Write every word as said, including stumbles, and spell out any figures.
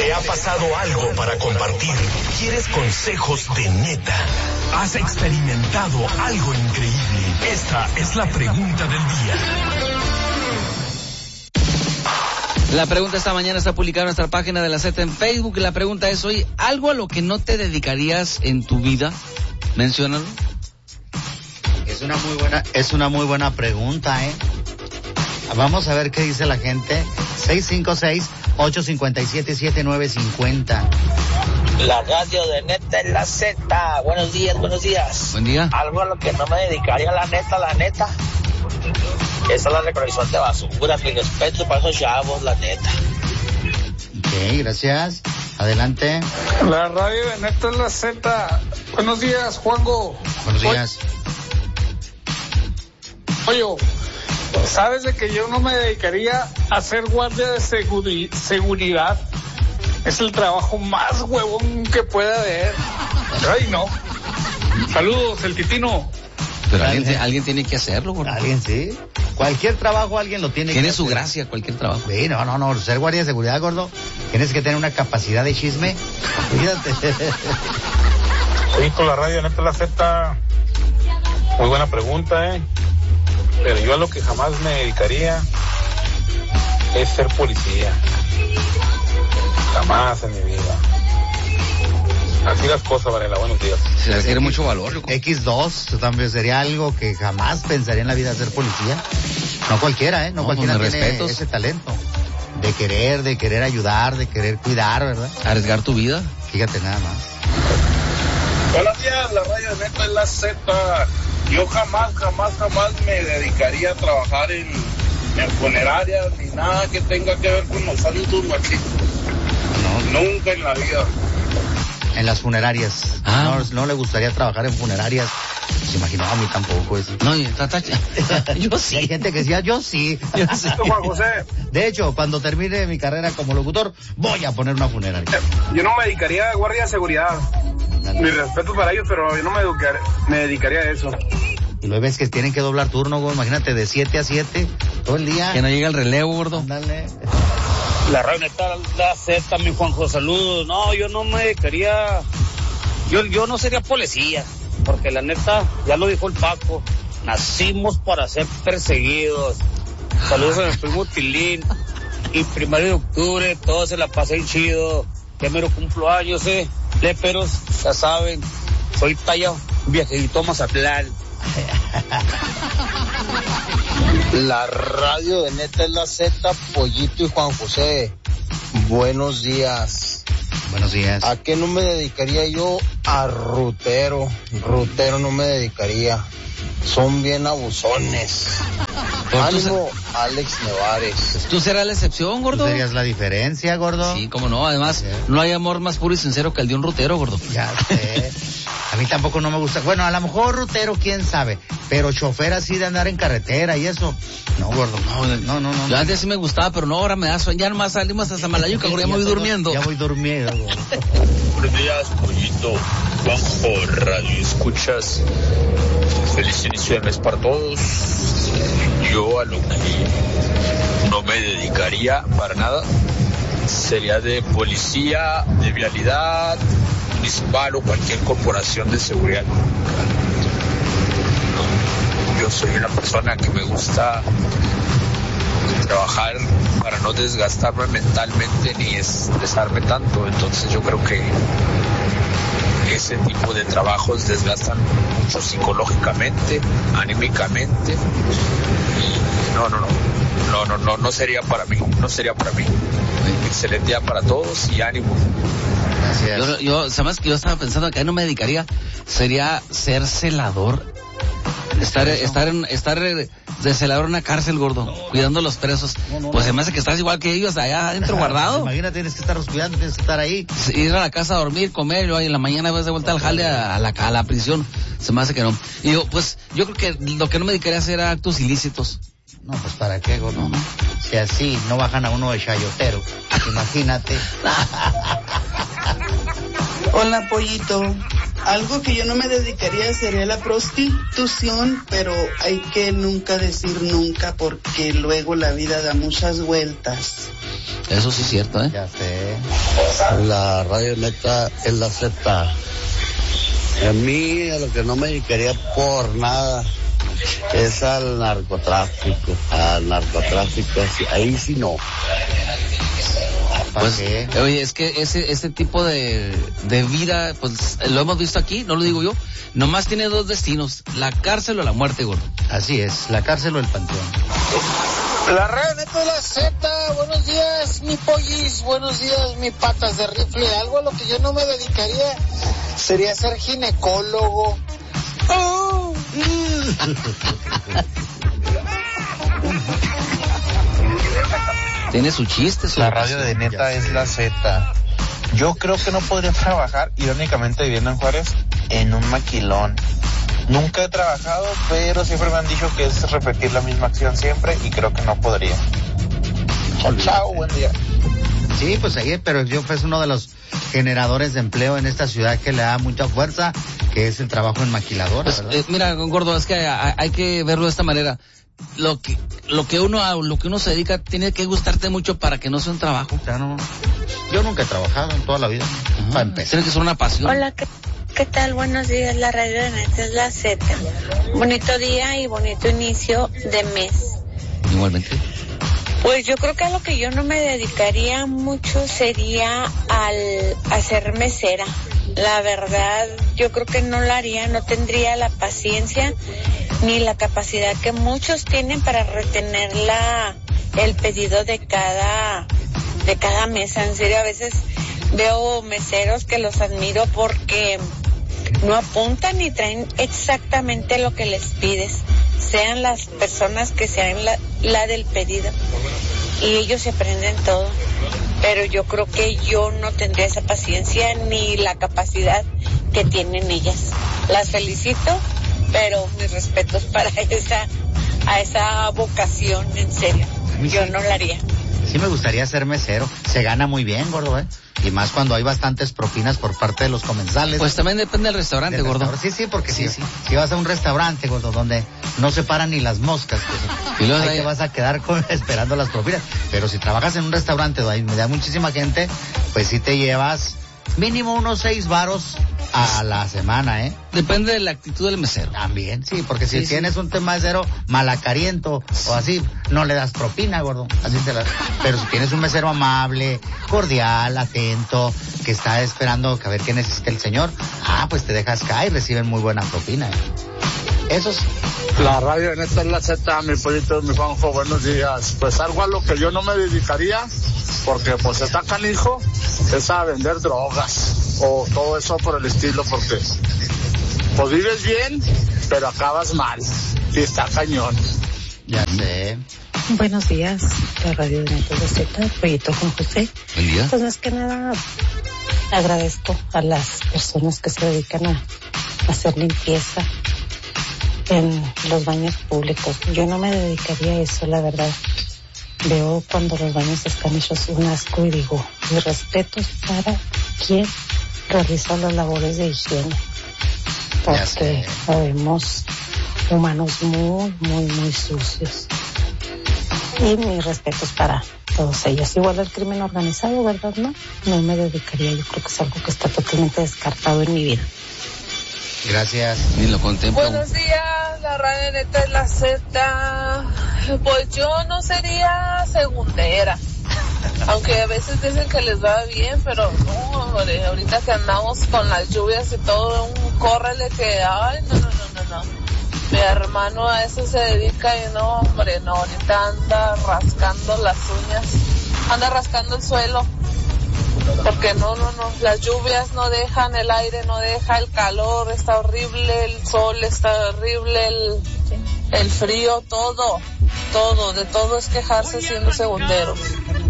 ¿Te ha pasado algo para compartir? ¿Quieres consejos de neta? ¿Has experimentado algo increíble? Esta es la pregunta del día. La pregunta esta mañana está publicada en nuestra página de la Z en Facebook. La pregunta es hoy, ¿algo a lo que no te dedicarías en tu vida? Menciónalo. Es una muy buena, es una muy buena pregunta, ¿eh? Vamos a ver qué dice la gente. seis cinco seis, ocho cinco siete, siete nueve cinco cero. La radio de neta en la Z. Buenos días, buenos días. Buen día. Algo a lo que no me dedicaría, la neta, la neta. Esa es la recolección de basura. Mi respeto para esos chavos, la neta. Ok, gracias. Adelante. La radio de neta en la Z. Buenos días, Juanjo. Buenos días. Oye, ¿sabes de que yo no me dedicaría a ser guardia de seguri- seguridad? Es el trabajo más huevón que pueda haber. Ay, no. Saludos, el Titino. Pero alguien, alguien tiene que hacerlo, gordo. Alguien, sí. Cualquier trabajo alguien lo tiene, tiene que su hacer. gracia, cualquier trabajo. Sí, no, no, no. Ser guardia de seguridad, gordo, tienes que tener una capacidad de chisme. Fíjate. Sí, con la radio neta la Z. Muy buena pregunta, ¿eh? Pero yo a lo que jamás me dedicaría es ser policía. Jamás en mi vida. Así las cosas, Varela. Buenos días. Se requiere mucho valor. Loco. equis dos también sería algo que jamás pensaría en la vida ser policía. No cualquiera, ¿eh? No, no cualquiera tiene respetos. ese talento. De querer, de querer ayudar, de querer cuidar, ¿verdad? Arriesgar tu vida. Fíjate nada más. Buenos días, la radio de neta en la Z. Yo jamás, jamás, jamás me dedicaría a trabajar en, en funerarias ni nada que tenga que ver con los santos machitos. No. Nunca en la vida. En las funerarias. Ah. No, no le gustaría trabajar en funerarias. Se imaginó, a mí tampoco eso. No, está, está, yo sí. Hay gente que decía, yo sí. Yo sí. Juan José. De hecho, cuando termine mi carrera como locutor, voy a poner una funeraria. Yo no me dedicaría a guardia de seguridad. Mi respeto para ellos, pero yo no me, educar, me dedicaría a eso. Y luego ves que tienen que doblar turno, güey. Imagínate, de siete a siete, todo el día. Que no llega el relevo, gordo. Ándale. La radio neta la Z, mi Juanjo, saludos. No, yo no me dedicaría. Yo, yo no sería policía. Porque la neta, ya lo dijo el Paco. Nacimos para ser perseguidos. Saludos a mi primo Tilín. Y primero de octubre, todos se la pasé chido. Ya mero cumplo años, eh. Léperos, ya saben. Soy talla viajito a Mazatlán. La radio de neta es la Z, Pollito y Juan José. Buenos días. Buenos días. ¿A qué no me dedicaría yo? A rutero. Rutero no me dedicaría. Son bien abusones. Ánimo, Alex Nevares. ¿Tú serás la excepción, gordo? ¿Tú serías la diferencia, gordo? Sí, cómo no. Además, no hay amor más puro y sincero que el de un rutero, gordo. Ya sé. A mí tampoco no me gusta. Bueno, a lo mejor rutero, quién sabe. Pero chofer así de andar en carretera y eso. No, gordo. No, no, no. no Yo antes sí me gustaba, pero no, ahora me da sueño. Ya nomás salimos hasta Samalayuca, ahora ya me voy durmiendo. Ya voy durmiendo. Buenos días, Pollito. Juanjo, radio escuchas. Feliz inicio de mes para todos. Yo a lo que no me dedicaría para nada sería de policía, de vialidad, municipal o cualquier corporación de seguridad. Yo soy una persona que me gusta trabajar para no desgastarme mentalmente ni estresarme tanto, entonces yo creo que ese tipo de trabajos desgastan mucho psicológicamente, anímicamente. No, no, no, no, no, no, no sería para mí, no sería para mí. Excelente día para todos y ánimo. Gracias. Yo, yo, ¿sabes que yo estaba pensando que a no me dedicaría? Sería ser celador. Estar, estar, en, estar de celador en una cárcel, gordo, no, cuidando a los presos. No, no, pues no. Se me hace que estás igual que ellos allá adentro guardado. Imagínate, tienes que estarlos cuidando, tienes que estar ahí. Ir a la casa a dormir, comer, y en la mañana vas de vuelta al jale a, a, la, a la prisión. Se me hace que no. Y yo, pues, yo creo que lo que no me dedicaría a hacer era actos ilícitos. No, pues ¿para qué, gordo? No. Si así no bajan a uno de chayotero, imagínate. Hola, Pollito. algo que yo no me dedicaría sería la prostitución, pero hay que nunca decir nunca porque luego la vida da muchas vueltas. Eso sí es cierto, ¿eh? Ya sé. La radio neta es la Z. A mí a lo que no me dedicaría por nada es al narcotráfico. Al narcotráfico, ahí sí no. Pues, oye, es que ese ese tipo de, de vida, pues lo hemos visto aquí, no lo digo yo, nomás tiene dos destinos, la cárcel o la muerte, gordo. Así es, la cárcel o el panteón. La radio neta de la Z, buenos días, mi pollis, buenos días, mi patas de rifle. Algo a lo que yo no me dedicaría sería ser ginecólogo. Oh. Tiene su chiste. Su la radio de neta es la Z. Yo creo que no podría trabajar, irónicamente viviendo en Juárez, en un maquilón. Nunca he trabajado, pero siempre me han dicho que es repetir la misma acción siempre y creo que no podría. Chao, chao, buen día. Sí, pues ahí, pero yo pues uno de los generadores de empleo en esta ciudad que le da mucha fuerza, que es el trabajo en maquiladora, pues, ¿verdad? Eh, mira, gordo, es que hay, hay que verlo de esta manera. Lo que lo que uno lo que uno se dedica tiene que gustarte mucho para que no sea un trabajo. Claro. Yo nunca he trabajado en toda la vida. Uh-huh. Para empezar. Tiene que ser una pasión. Hola, ¿qué, qué tal? Buenos días, la radio de neta es la Z. Bonito día y bonito inicio de mes. Igualmente. Pues yo creo que a lo que yo no me dedicaría mucho sería al a ser mesera. La verdad, yo creo que no lo haría, no tendría la paciencia ni la capacidad que muchos tienen para retener la, el pedido de cada, de cada mesa. En serio, a veces veo meseros que los admiro porque no apuntan ni traen exactamente lo que les pides, sean las personas que sean la, la del pedido, y ellos se aprenden todo. Pero yo creo que yo no tendría esa paciencia ni la capacidad que tienen ellas. Las felicito, pero mis respetos para esa, a esa vocación, en serio. Yo no la haría. Sí me gustaría ser mesero. Se gana muy bien, gordo, ¿eh? Y más cuando hay bastantes propinas por parte de los comensales. Pues también depende del restaurante, del gordo. Restaurante. Sí, sí, porque sí, sí. Si vas a un restaurante, gordo, donde no se paran ni las moscas, pues, y luego ahí te vas a quedar con, esperando las propinas. Pero si trabajas en un restaurante donde hay muchísima gente, pues sí te llevas mínimo unos seis varos a la semana, ¿eh? Depende de la actitud del mesero. También, sí, porque si sí, tienes sí. un tema mesero malacariento o así, no le das propina, gordo. Así te la... Pero si tienes un mesero amable, cordial, atento, que está esperando a ver qué necesita el señor, ah, pues te dejas caer y reciben muy buena propina, ¿eh? Eso sí. La radio en esta es la Z, mi pollito, mi Juanjo, buenos días. Pues algo a lo que yo no me dedicaría, porque pues está canijo, es a vender drogas o todo eso por el estilo, porque pues vives bien, pero acabas mal y está cañón. Ya sé. Buenos días, la radio de Neta de Z, pollito Juan José. Buen día. Pues más que nada agradezco a las personas que se dedican a hacer limpieza en los baños públicos. Yo no me dedicaría a eso, la verdad. Veo cuando los baños están hechos un asco y digo, mis respetos para quien realiza las labores de higiene, porque vemos humanos muy, muy, muy sucios. Y mis respetos para todos ellos. Igual el crimen organizado, ¿verdad? No, no me dedicaría. Yo creo que es algo que está totalmente descartado en mi vida. Gracias. Ni lo contemplo. Buenos días, la radio neta es la Z. Pues yo no sería segundera, aunque a veces dicen que les va bien, pero no, hombre, ahorita que andamos con las lluvias y todo, un córrele que, ay, no, no, no, no, no. Mi hermano a eso se dedica y no, hombre, no, ahorita anda rascando las uñas, anda rascando el suelo. Porque no, no, no, las lluvias no dejan, el aire no deja, el calor está horrible, el sol está horrible, el, el frío, todo, todo, de todo es quejarse siendo segundero.